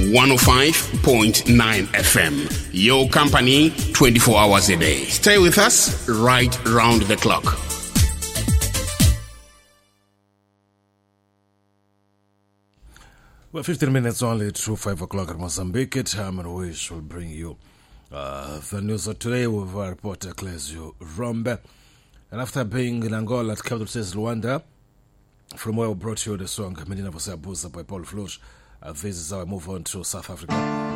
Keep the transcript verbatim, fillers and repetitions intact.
one oh five point nine F M. Your company twenty-four hours a day. Stay with us right round the clock. Well, fifteen minutes only to five o'clock at Mozambique. Time and Wish will bring you uh, the news of today with our reporter Clesio Rombe. And after being in Angola at capital city Luanda, from where we brought you the song Medina Vosabusa by Paul Flush, uh, this is how I move on to South Africa.